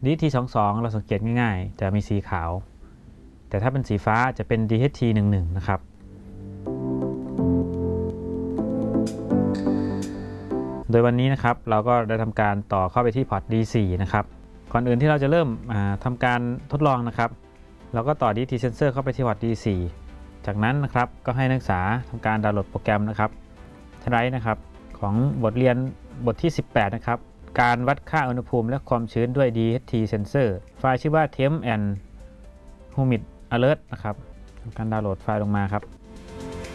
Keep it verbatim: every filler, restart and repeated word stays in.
ดี เอช ที สองสิบสอง เราสังเกตง่ายๆจะมีสีขาวแต่ถ้าเป็นสีฟ้าจะเป็น ดี เอช ที สิบเอ็ด นะครับโดยวันนี้นะครับเราก็ได้ทำการต่อเข้าไปที่พอร์ต ดี โฟร์ นะครับก่อนอื่นที่เราจะเริ่มทำการทดลองนะครับเราก็ต่อ ดี เอช ที Sensor เข้าไปที่พอร์ต ดี โฟร์ จากนั้นนะครับก็ให้นักศึกษาทำการดาวน์โหลดโปรแกรมนะครับทไรนะครับของบทเรียนบทที่สิบแปดนะครับการวัดค่าอุณหภูมิและความชื้นด้วย ดี เอช ที Sensor ไฟล์ชื่อว่า Temp and Humid Alert นะครับทำการดาวน์โหลดไฟล์ลงมาครับ